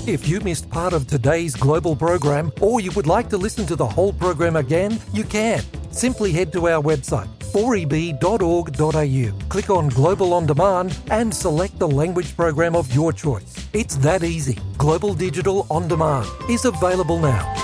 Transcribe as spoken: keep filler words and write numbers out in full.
If you missed part of today's Global program or you would like to listen to the whole program again, you can. Simply head to our website, four e b dot org dot a u. Click on Global On Demand and select the language program of your choice. It's that easy. Global Digital On Demand is available now.